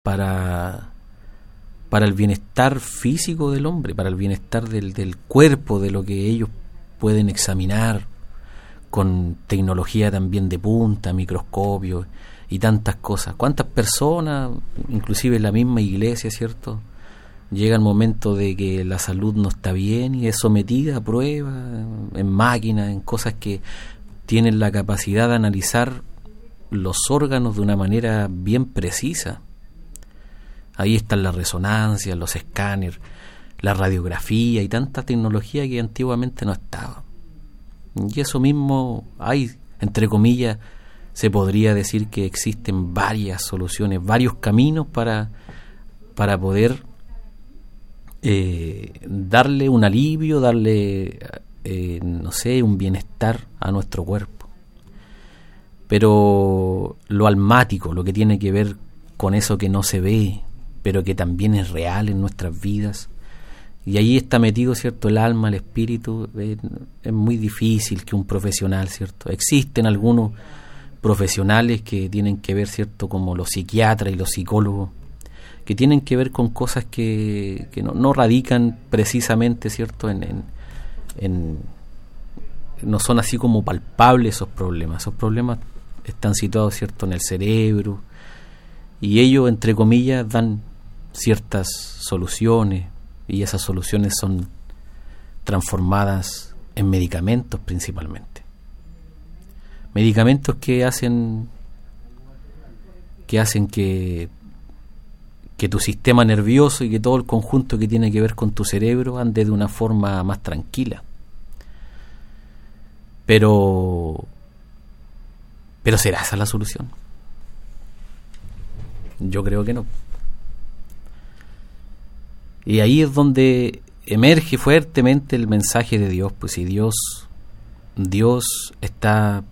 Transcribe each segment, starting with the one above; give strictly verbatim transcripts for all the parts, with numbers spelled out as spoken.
para, para el bienestar físico del hombre, para el bienestar del, del cuerpo, de lo que ellos pueden examinar con tecnología también de punta, microscopios y tantas cosas. ¿Cuántas personas, inclusive en la misma iglesia, ¿cierto?, llega el momento de que la salud no está bien y es sometida a pruebas en máquinas, en cosas que tienen la capacidad de analizar los órganos de una manera bien precisa? Ahí están las resonancias, los escáneres, la radiografía y tanta tecnología que antiguamente no estaba. Y eso mismo hay, entre comillas, se podría decir que existen varias soluciones, varios caminos para, para poder eh, darle un alivio, darle, eh, no sé, un bienestar a nuestro cuerpo. Pero lo almático, lo que tiene que ver con eso que no se ve, pero que también es real en nuestras vidas, y ahí está metido, ¿cierto?, el alma, el espíritu. Es, es muy difícil que un profesional, ¿cierto? Existen algunos profesionales que tienen que ver, ¿cierto?, como los psiquiatras y los psicólogos, que tienen que ver con cosas que, que no, no radican precisamente, ¿cierto?, en, en, en no son así como palpables esos problemas. Esos problemas están situados, ¿cierto?, en el cerebro, y ellos, entre comillas, dan ciertas soluciones, y esas soluciones son transformadas en medicamentos principalmente. Medicamentos que hacen que hacen que, que tu sistema nervioso y que todo el conjunto que tiene que ver con tu cerebro ande de una forma más tranquila. Pero pero ¿será esa la solución? Yo creo que no. Y ahí es donde emerge fuertemente el mensaje de Dios. Pues si Dios, Dios está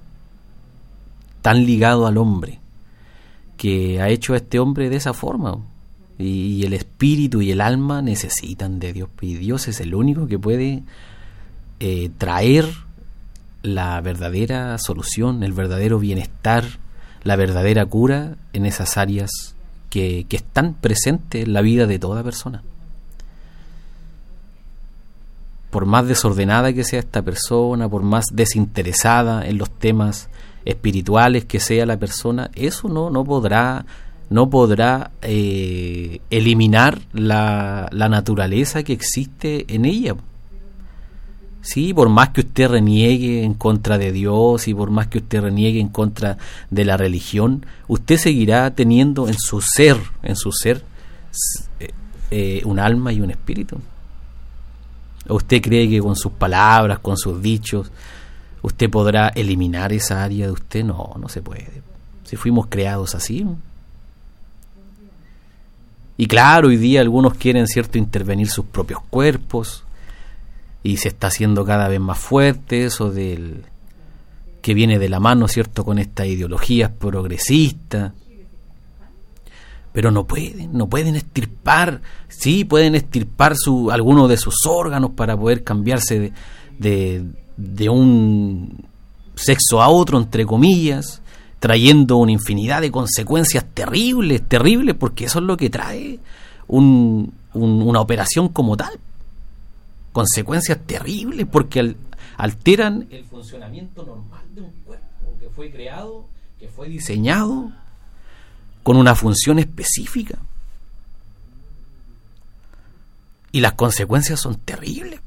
tan ligado al hombre, que ha hecho a este hombre de esa forma, y, y el espíritu y el alma necesitan de Dios, y Dios es el único que puede eh, traer la verdadera solución, el verdadero bienestar, la verdadera cura en esas áreas Que, que están presentes en la vida de toda persona. Por más desordenada que sea esta persona, por más desinteresada en los temas espirituales que sea la persona, eso no, no podrá, no podrá eh, eliminar la, la naturaleza que existe en ella. Sí, por más que usted reniegue en contra de Dios y por más que usted reniegue en contra de la religión, usted seguirá teniendo en su ser, en su ser, eh, eh, un alma y un espíritu. ¿O usted cree que con sus palabras, con sus dichos, usted podrá eliminar esa área de usted? No, no se puede. Si fuimos creados así. Y claro, hoy día algunos quieren, ¿cierto?, intervenir sus propios cuerpos, y se está haciendo cada vez más fuerte eso del que viene de la mano, ¿cierto?, con estas ideologías progresistas. Pero no pueden, no pueden extirpar, sí pueden extirpar su, algunos de sus órganos para poder cambiarse de, de, de un sexo a otro, entre comillas, trayendo una infinidad de consecuencias terribles, terribles, porque eso es lo que trae un, un, una operación como tal. Consecuencias terribles, porque al, alteran el funcionamiento normal de un cuerpo que fue creado, que fue diseñado con una función específica, y las consecuencias son terribles.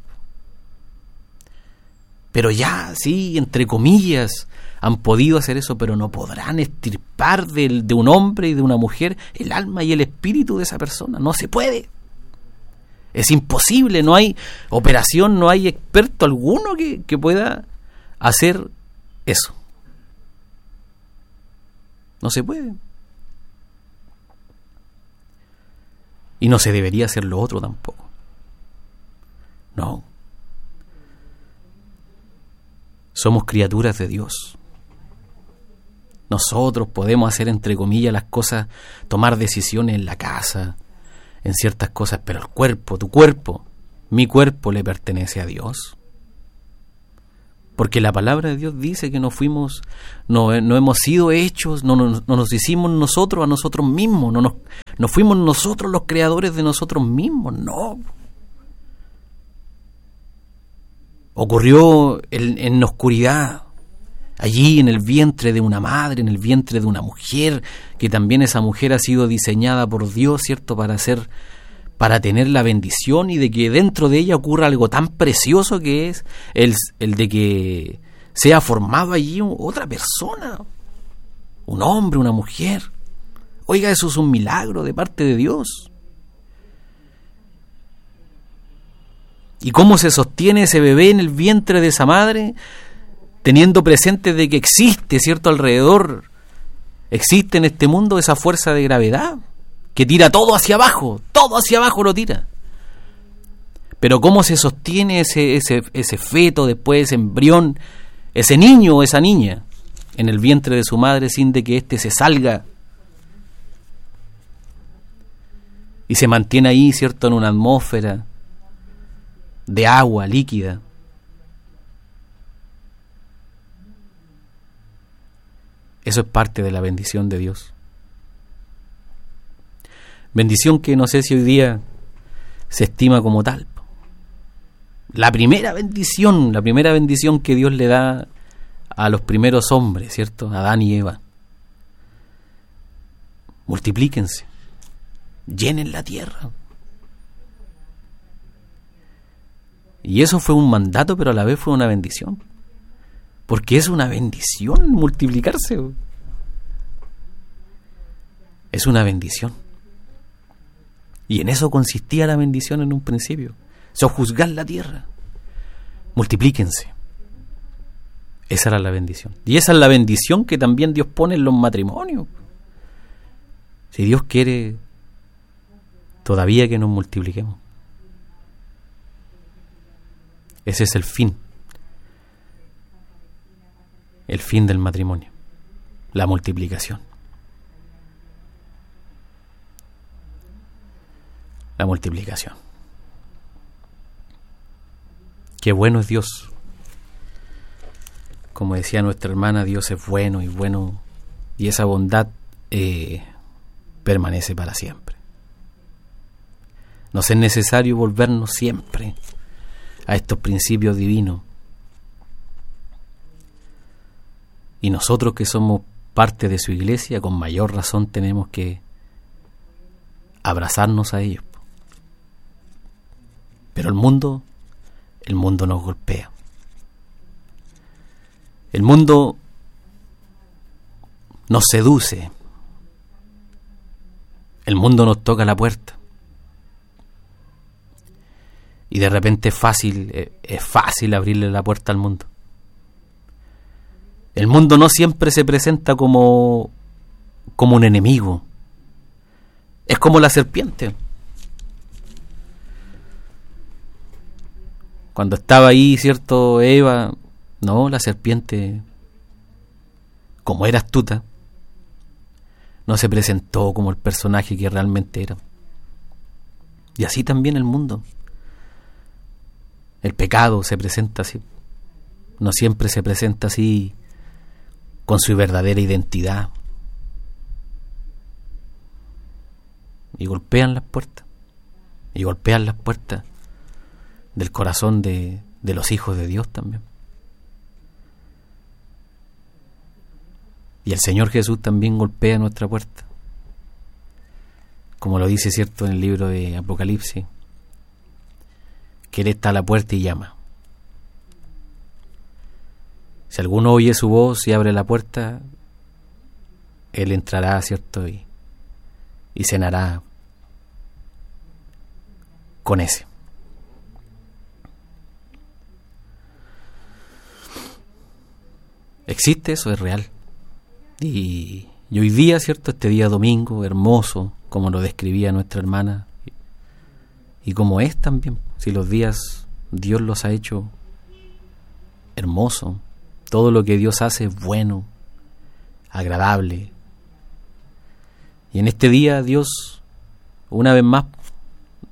Pero ya, sí, entre comillas, han podido hacer eso, pero no podrán extirpar del, de un hombre y de una mujer el alma y el espíritu de esa persona. No se puede. Es imposible, no hay operación, no hay experto alguno que, que pueda hacer eso. No se puede. Y no se debería hacer lo otro tampoco. No. Somos criaturas de Dios. Nosotros podemos hacer, entre comillas, las cosas, tomar decisiones en la casa, en ciertas cosas, pero el cuerpo, tu cuerpo, mi cuerpo le pertenece a Dios. Porque la palabra de Dios dice que no fuimos, no, no hemos sido hechos, no, no, no nos hicimos nosotros a nosotros mismos, no, nos, no fuimos nosotros los creadores de nosotros mismos, no. Ocurrió en, en la oscuridad, allí en el vientre de una madre, en el vientre de una mujer, que también esa mujer ha sido diseñada por Dios, ¿cierto?, para ser, para tener la bendición, y de que dentro de ella ocurra algo tan precioso que es el, el de que sea formado allí otra persona, un hombre, una mujer. Oiga, eso es un milagro de parte de Dios. ¿Y cómo se sostiene ese bebé en el vientre de esa madre? Teniendo presente de que existe, ¿cierto?, alrededor, existe en este mundo esa fuerza de gravedad que tira todo hacia abajo, todo hacia abajo lo tira. Pero ¿cómo se sostiene ese, ese, ese feto, después ese embrión, ese niño o esa niña en el vientre de su madre sin de que éste se salga y se mantiene ahí, ¿cierto?, en una atmósfera de agua líquida? Eso es parte de la bendición de Dios. Bendición que no sé si hoy día se estima como tal. La primera bendición, la primera bendición que Dios le da a los primeros hombres, ¿cierto?, Adán y Eva. Multiplíquense, llenen la tierra. Y eso fue un mandato, pero a la vez fue una bendición. Porque es una bendición multiplicarse. Es una bendición. Y en eso consistía la bendición en un principio. Sojuzgar la tierra. Multiplíquense. Esa era la bendición. Y esa es la bendición que también Dios pone en los matrimonios. Si Dios quiere, todavía que nos multipliquemos. Ese es el fin. El fin del matrimonio. La multiplicación. La multiplicación. Qué bueno es Dios. Como decía nuestra hermana, Dios es bueno y bueno, y esa bondad eh, permanece para siempre. Nos es necesario volvernos siempre a estos principios divinos. Y nosotros que somos parte de su iglesia, con mayor razón tenemos que abrazarnos a ellos. Pero el mundo, el mundo nos golpea. El mundo nos seduce. El mundo nos toca la puerta. Y de repente es fácil, es fácil abrirle la puerta al mundo. El mundo no siempre se presenta como, como un enemigo. Es como la serpiente. Cuando estaba ahí, ¿cierto?, Eva, no, la serpiente, como era astuta, no se presentó como el personaje que realmente era. Y así también el mundo. El pecado se presenta así. No siempre se presenta así con su verdadera identidad. Y golpean las puertas. Y golpean las puertas del corazón de, de los hijos de Dios también. Y el Señor Jesús también golpea nuestra puerta. Como lo dice, cierto, en el libro de Apocalipsis, que Él está a la puerta y llama. Si alguno oye su voz y abre la puerta, Él entrará, ¿cierto? Y, y cenará con ese. Existe eso, es real. Y, y hoy día, ¿cierto? Este día domingo, hermoso, como lo describía nuestra hermana, y como es también, si los días Dios los ha hecho hermoso, todo lo que Dios hace es bueno, agradable. Y en este día Dios, una vez más,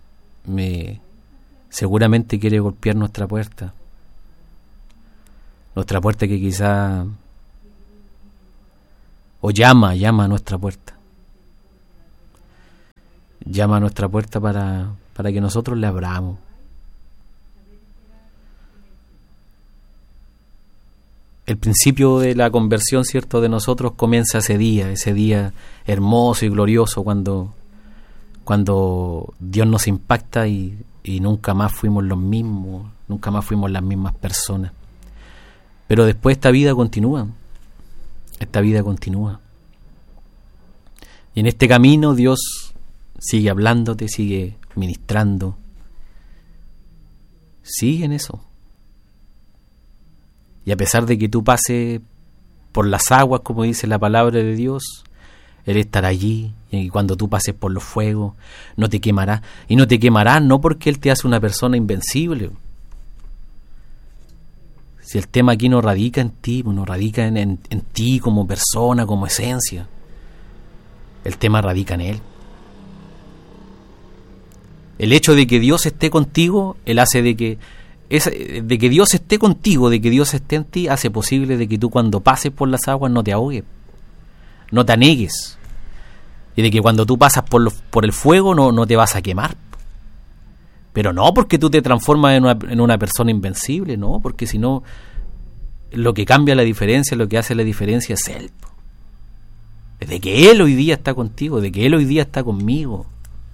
me seguramente quiere golpear nuestra puerta nuestra puerta que quizá, o llama, llama a nuestra puerta. Llama a nuestra puerta para, para que nosotros le abramos. El principio de la conversión, ¿cierto?, de nosotros comienza ese día, ese día hermoso y glorioso cuando, cuando Dios nos impacta y, y nunca más fuimos los mismos, nunca más fuimos las mismas personas. Pero después esta vida continúa, esta vida continúa. Y en este camino Dios sigue hablándote, sigue ministrando, sigue en eso. Y a pesar de que tú pases por las aguas, como dice la palabra de Dios, Él estará allí. Y cuando tú pases por los fuegos, no te quemará. Y no te quemará no porque Él te hace una persona invencible. Si el tema aquí no radica en ti, no radica en, en, en ti como persona, como esencia. El tema radica en Él. El hecho de que Dios esté contigo, Él hace de que Es, de que Dios esté contigo, de que Dios esté en ti, hace posible de que tú cuando pases por las aguas no te ahogues, no te anegues, y de que cuando tú pasas por, los, por el fuego no, no te vas a quemar. Pero no porque tú te transformas en una, en una persona invencible, no, porque si no, lo que cambia la diferencia, lo que hace la diferencia es Él. Es de que Él hoy día está contigo, de que Él hoy día está conmigo.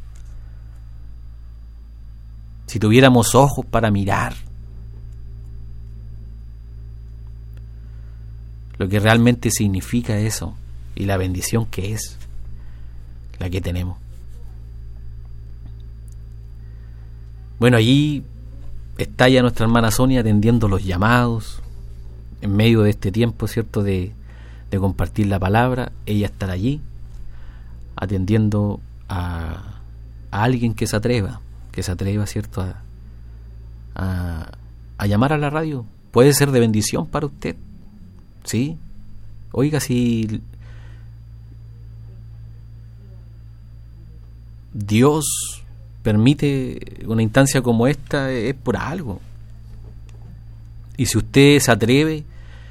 Si tuviéramos ojos para mirar lo que realmente significa eso y la bendición que es la que tenemos. Bueno, allí está ya nuestra hermana Sonia atendiendo los llamados en medio de este tiempo, ¿cierto?, de, de compartir la palabra. Ella estará allí atendiendo a, a alguien que se atreva, que se atreva, ¿cierto?, a, a, a llamar a la radio. Puede ser de bendición para usted. ¿Sí? Oiga, si Dios permite una instancia como esta, es por algo. Y si usted se atreve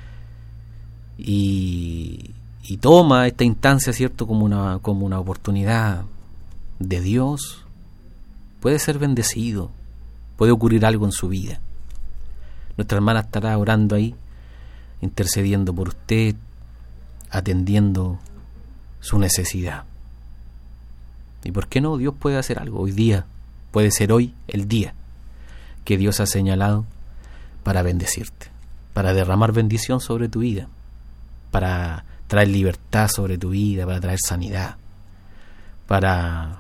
y, y toma esta instancia, ¿cierto?, como una, como una oportunidad de Dios, puede ser bendecido, puede ocurrir algo en su vida. Nuestra hermana estará orando ahí, intercediendo por usted, atendiendo su necesidad. ¿Y por qué no? Dios puede hacer algo hoy día, puede ser hoy el día que Dios ha señalado para bendecirte, para derramar bendición sobre tu vida, para traer libertad sobre tu vida, para traer sanidad, para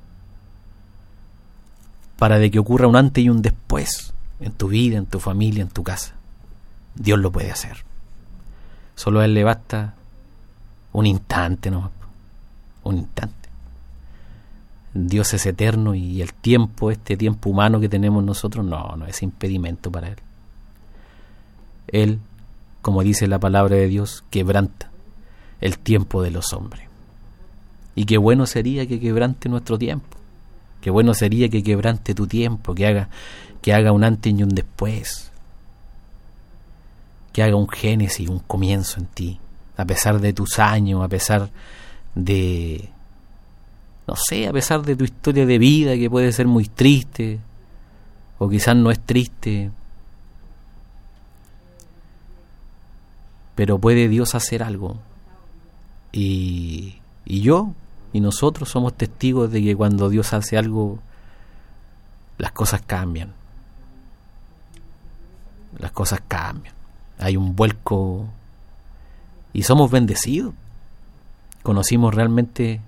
para de que ocurra un antes y un después en tu vida, en tu familia, en tu casa. Dios lo puede hacer. Solo a Él le basta un instante nomás, un instante. Dios es eterno y el tiempo, este tiempo humano que tenemos nosotros, no, no es impedimento para Él. Él, como dice la palabra de Dios, quebranta el tiempo de los hombres. Y qué bueno sería que quebrante nuestro tiempo. Qué bueno sería que quebrante tu tiempo, que haga, que haga un antes y un después. Que haga un génesis, un comienzo en ti. A pesar de tus años, a pesar de, no sé, a pesar de tu historia de vida que puede ser muy triste, o quizás no es triste, pero puede Dios hacer algo. Y, y yo y nosotros somos testigos de que cuando Dios hace algo, las cosas cambian. Las cosas cambian. Hay un vuelco y somos bendecidos. Conocimos realmente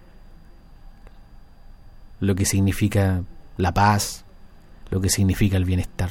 lo que significa la paz, lo que significa el bienestar.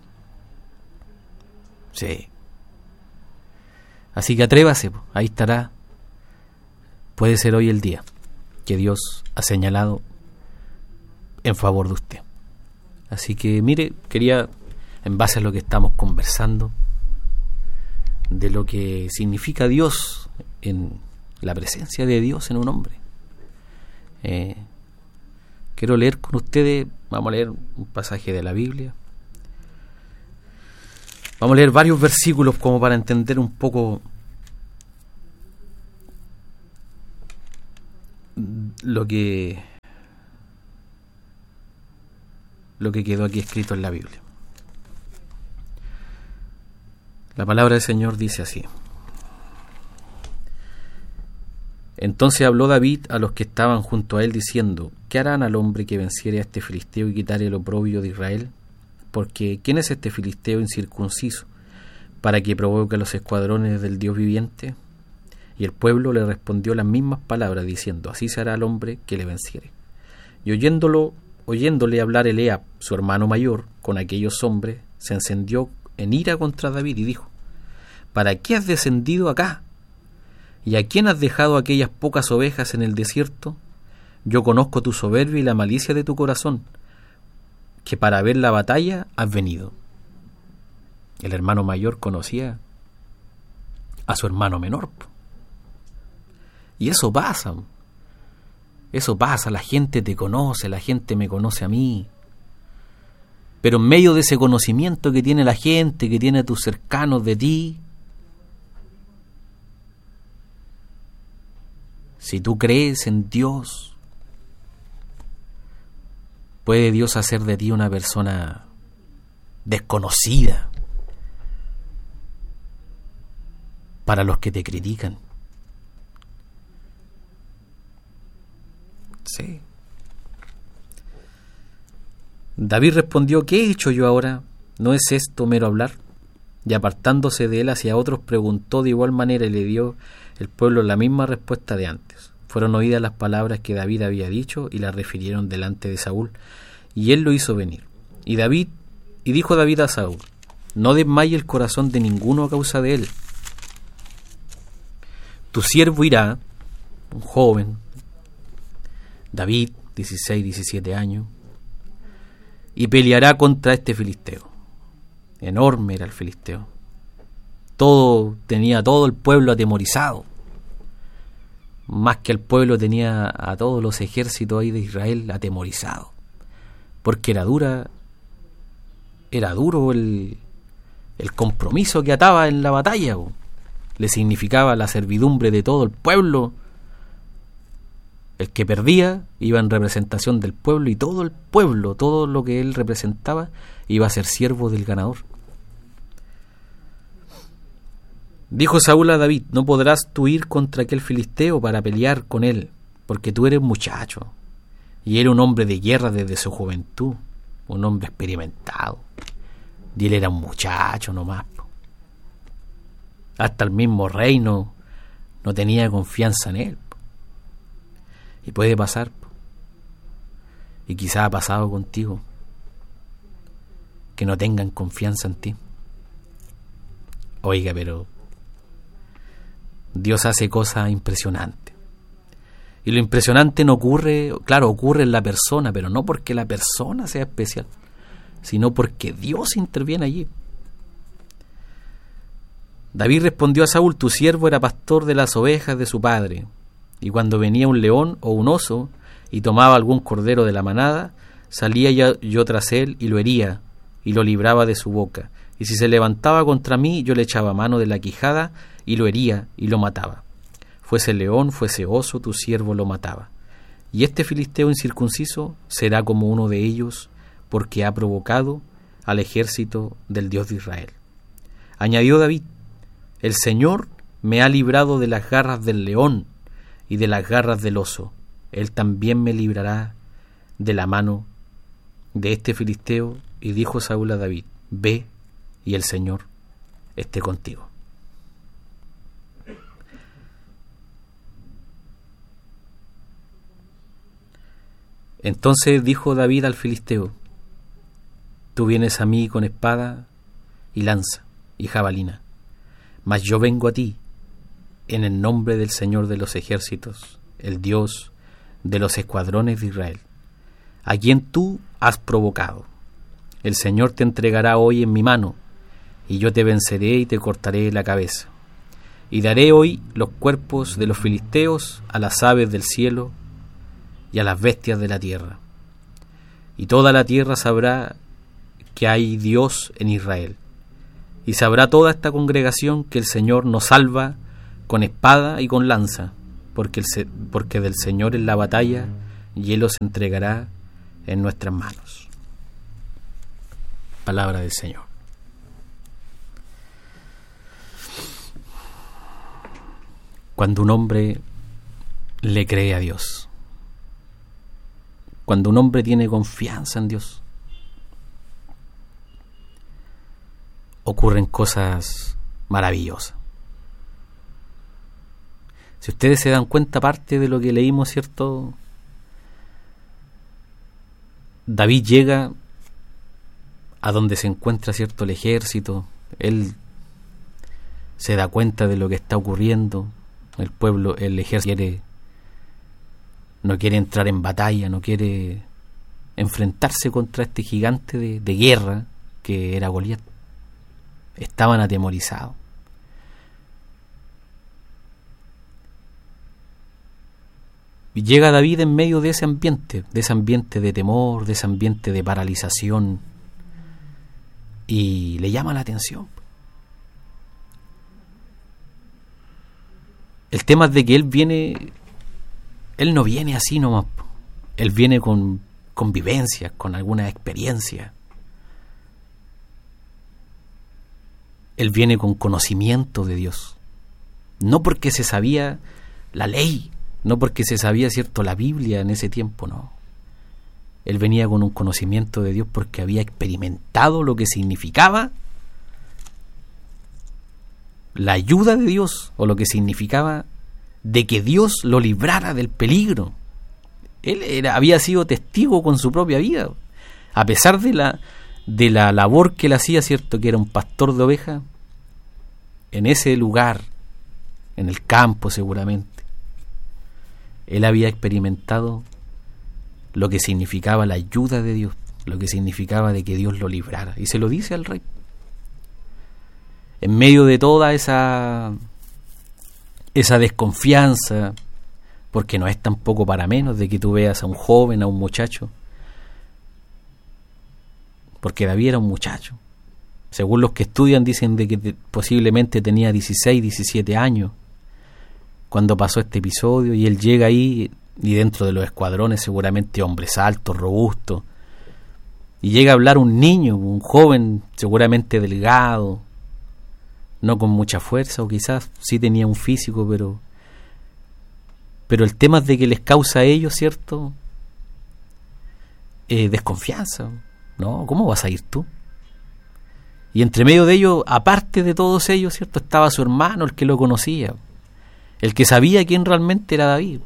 Sí. Así que atrévase, ahí estará. Puede ser hoy el día que Dios ha señalado en favor de usted. Así que mire, quería, en base a lo que estamos conversando, de lo que significa Dios, en la presencia de Dios en un hombre, eh, quiero leer con ustedes, vamos a leer un pasaje de la Biblia. Vamos a leer varios versículos como para entender un poco lo que lo que quedó aquí escrito en la Biblia. La palabra del Señor dice así: Entonces habló David a los que estaban junto a él, diciendo: ¿Qué harán al hombre que venciere a este filisteo y quitare el oprobio de Israel? Porque ¿quién es este filisteo incircunciso para que provoque a los escuadrones del Dios viviente? Y el pueblo le respondió las mismas palabras, diciendo: Así se hará al hombre que le venciere. Y oyéndolo, oyéndole hablar Eliab, su hermano mayor, con aquellos hombres, se encendió en ira contra David y dijo: ¿Para qué has descendido acá? ¿Y a quién has dejado aquellas pocas ovejas en el desierto? Yo conozco tu soberbia y la malicia de tu corazón, que para ver la batalla has venido. El hermano mayor conocía a su hermano menor. Y eso pasa. Eso pasa, la gente te conoce, la gente me conoce a mí. Pero en medio de ese conocimiento que tiene la gente, que tiene a tus cercanos de ti, si tú crees en Dios, puede Dios hacer de ti una persona desconocida para los que te critican. Sí. David respondió: ¿Qué he hecho yo ahora? ¿No es esto mero hablar? Y apartándose de él hacia otros, preguntó de igual manera y le dio el pueblo la misma respuesta de antes. Fueron oídas las palabras que David había dicho y las refirieron delante de Saúl, y él lo hizo venir. Y David, y dijo David a Saúl: No desmaye el corazón de ninguno a causa de él. Tu siervo irá, un joven, David, dieciséis, diecisiete años, y peleará contra este filisteo. Enorme era el filisteo. Todo, tenía todo el pueblo atemorizado. Más que el pueblo, tenía a todos los ejércitos ahí de Israel atemorizados. Porque era dura, era duro el, el compromiso que ataba en la batalla. Le significaba la servidumbre de todo el pueblo. El que perdía iba en representación del pueblo, y todo el pueblo, todo lo que él representaba, iba a ser siervo del ganador. Dijo Saúl a David: No podrás tú ir contra aquel filisteo para pelear con él, porque tú eres muchacho, y era un hombre de guerra desde su juventud, un hombre experimentado, y él era un muchacho nomás. Hasta el mismo rey no, no tenía confianza en él. Y puede pasar, y quizá ha pasado contigo, que no tengan confianza en ti. Oiga, pero Dios hace cosas impresionantes. Y lo impresionante no ocurre, claro, ocurre en la persona, pero no porque la persona sea especial, sino porque Dios interviene allí. David respondió a Saúl: Tu siervo era pastor de las ovejas de su padre, y cuando venía un león o un oso y tomaba algún cordero de la manada, salía yo, yo tras él y lo hería y lo libraba de su boca. Y si se levantaba contra mí, yo le echaba mano de la quijada y lo hería y lo mataba. Fuese león, fuese oso, tu siervo lo mataba. Y este filisteo incircunciso será como uno de ellos, porque ha provocado al ejército del Dios de Israel. Añadió David: El Señor me ha librado de las garras del león y de las garras del oso. Él también me librará de la mano de este filisteo. Y dijo Saúl a David: Ve, y el Señor esté contigo. Entonces dijo David al filisteo: Tú vienes a mí con espada y lanza y jabalina, mas yo vengo a ti en el nombre del Señor de los ejércitos, el Dios de los escuadrones de Israel, a quien tú has provocado. El Señor te entregará hoy en mi mano, y yo te venceré y te cortaré la cabeza. Y daré hoy los cuerpos de los filisteos a las aves del cielo y a las bestias de la tierra. Y toda la tierra sabrá que hay Dios en Israel. Y sabrá toda esta congregación que el Señor nos salva con espada y con lanza, porque, el, porque del Señor es la batalla y Él los entregará en nuestras manos. Palabra del Señor. Cuando un hombre le cree a Dios, cuando un hombre tiene confianza en Dios, ocurren cosas maravillosas. Si ustedes se dan cuenta, parte de lo que leímos, ¿cierto? David llega a donde se encuentra, ¿cierto?, el ejército. Él se da cuenta de lo que está ocurriendo. El pueblo, el ejército quiere, no quiere entrar en batalla, no quiere enfrentarse contra este gigante de, de guerra que era Goliat. Estaban atemorizados. Y llega David en medio de ese ambiente, de ese ambiente de temor, de ese ambiente de paralización, y le llama la atención. El tema es de que él viene, él no viene así nomás, él viene con, con vivencias, con alguna experiencia. Él viene con conocimiento de Dios, no porque se sabía la ley, no porque se sabía, cierto, la Biblia en ese tiempo, no. Él venía con un conocimiento de Dios porque había experimentado lo que significaba la ayuda de Dios, o lo que significaba de que Dios lo librara del peligro. Él era, había sido testigo con su propia vida, a pesar de la, de la labor que él hacía, cierto, que era un pastor de ovejas, en ese lugar, en el campo seguramente, él había experimentado lo que significaba la ayuda de Dios, lo que significaba de que Dios lo librara, y se lo dice al rey. En medio de toda esa esa desconfianza, porque no es tampoco para menos de que tú veas a un joven, a un muchacho, porque David era un muchacho. Según los que estudian, dicen de que te, posiblemente tenía dieciséis, diecisiete años cuando pasó este episodio, y él llega ahí, y dentro de los escuadrones seguramente hombres altos, robustos, y llega a hablar un niño, un joven seguramente delgado, no con mucha fuerza, o quizás sí tenía un físico, pero pero el tema es de que les causa a ellos, ¿cierto?, eh, desconfianza. ¿No? ¿Cómo vas a ir tú? Y entre medio de ellos, aparte de todos ellos, ¿cierto?, estaba su hermano, el que lo conocía, el que sabía quién realmente era David.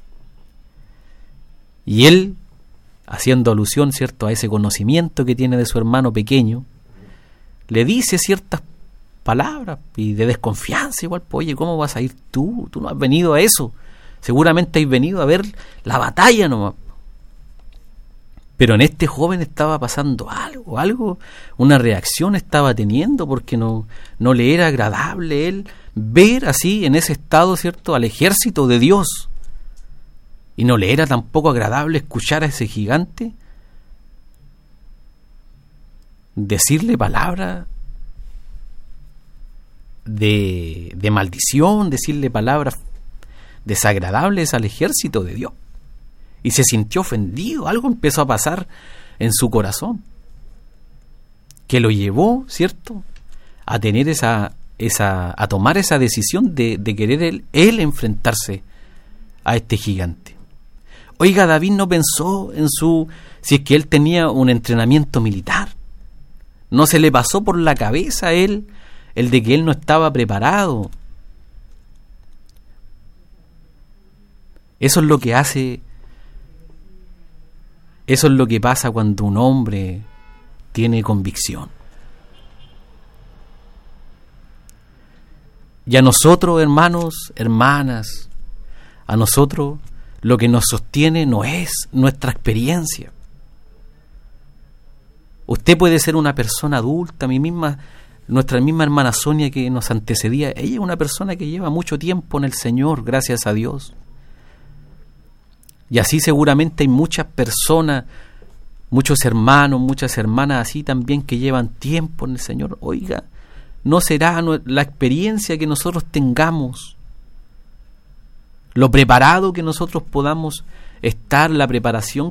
Y él, haciendo alusión, ¿cierto?, a ese conocimiento que tiene de su hermano pequeño, le dice ciertas palabras y de desconfianza igual. Pues, oye, ¿cómo vas a ir tú? Tú no has venido a eso. Seguramente has venido a ver la batalla nomás. Pero en este joven estaba pasando algo, algo, una reacción estaba teniendo, porque no, no le era agradable él ver así, en ese estado, ¿cierto?, al ejército de Dios. Y no le era tampoco agradable escuchar a ese gigante decirle palabras de, de maldición, decirle palabras desagradables al ejército de Dios. Y se sintió ofendido, algo empezó a pasar en su corazón, que lo llevó, ¿cierto?, a tener esa, esa, a tomar esa decisión de, de querer él, él enfrentarse a este gigante. Oiga, David no pensó en su, si es que él tenía un entrenamiento militar, no se le pasó por la cabeza a él el de que él no estaba preparado. Eso es lo que hace, eso es lo que pasa cuando un hombre tiene convicción. Y a nosotros, hermanos, hermanas, a nosotros lo que nos sostiene no es nuestra experiencia. Usted puede ser una persona adulta, mi misma, nuestra misma hermana Sonia que nos antecedía, ella es una persona que lleva mucho tiempo en el Señor, gracias a Dios. Y así seguramente hay muchas personas, muchos hermanos, muchas hermanas así también que llevan tiempo en el Señor. Oiga, no será la experiencia que nosotros tengamos, lo preparado que nosotros podamos estar, la preparación